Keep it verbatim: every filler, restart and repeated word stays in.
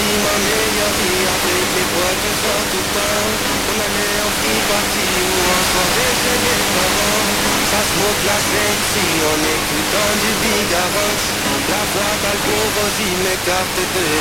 vis ma meilleure vie avec mes potes on sort tout le temps. On allait en free party ou en soirée chez mes parents. Ça smoke la sexy en écoutant du Bigarox. La voix d'Albo Rosie m'écarte de